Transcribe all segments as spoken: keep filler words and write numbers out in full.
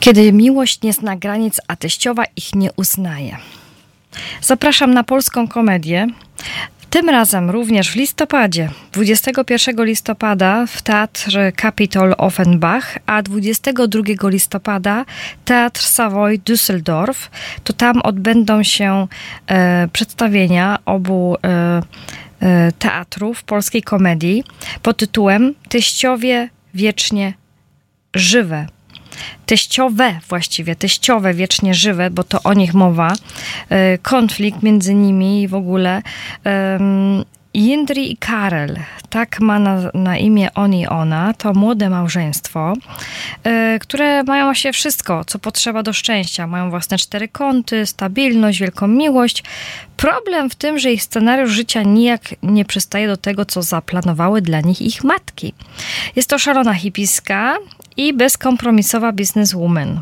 Kiedy miłość nie zna granic, a teściowa ich nie uznaje. Zapraszam na polską komedię. Tym razem również w listopadzie, dwudziestego pierwszego listopada w Teatrze Capitol Offenbach, a dwudziestego drugiego listopada Teatr Savoy Düsseldorf. To tam odbędą się e, przedstawienia obu e, e, teatrów polskiej komedii pod tytułem Teściowie wiecznie żywe. Teściowe właściwie, teściowe wiecznie żywe, bo to o nich mowa. E, konflikt między nimi i w ogóle. E, Jindri i Karel, tak ma na, na imię on i ona, to młode małżeństwo, e, które mają właśnie wszystko, co potrzeba do szczęścia. Mają własne cztery kąty, stabilność, wielką miłość. Problem w tym, że ich scenariusz życia nijak nie przystaje do tego, co zaplanowały dla nich ich matki. Jest to szalona hipiska i bezkompromisowa businesswoman.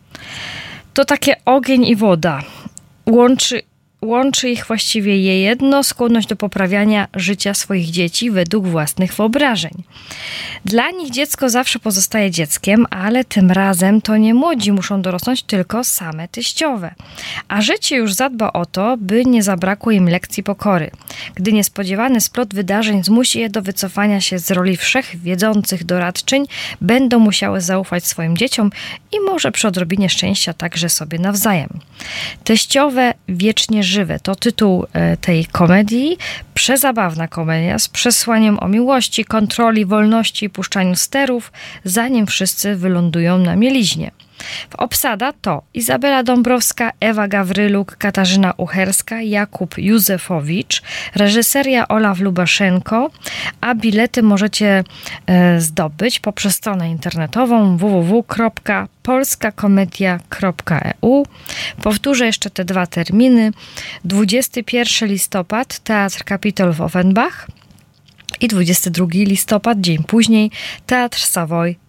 To takie ogień i woda. Łączy, łączy ich właściwie je jedno, skłonność do poprawiania życia swoich dzieci według własnych wyobrażeń. Dla nich dziecko zawsze pozostaje dzieckiem, ale tym razem to nie młodzi muszą dorosnąć, tylko same teściowe. A życie już zadba o to, by nie zabrakło im lekcji pokory. Gdy niespodziewany splot wydarzeń zmusi je do wycofania się z roli wszechwiedzących doradczyń, będą musiały zaufać swoim dzieciom i może przy odrobinie szczęścia także sobie nawzajem. Teściowe wiecznie żywe to tytuł tej komedii. Przezabawna komedia z przesłaniem o miłości, kontroli, wolności i puszczaniu sterów, zanim wszyscy wylądują na mieliźnie. Obsada to Izabela Dąbrowska, Ewa Gawryluk, Katarzyna Ucherska, Jakub Józefowicz, reżyseria Olaf Lubaszenko, a bilety możecie e, zdobyć poprzez stronę internetową w w w kropka polska komedia kropka e u. Powtórzę jeszcze te dwa terminy. dwudziestego pierwszego listopad Teatr Capitol w Offenbach i dwudziestego drugiego listopad, dzień później, Teatr Savoy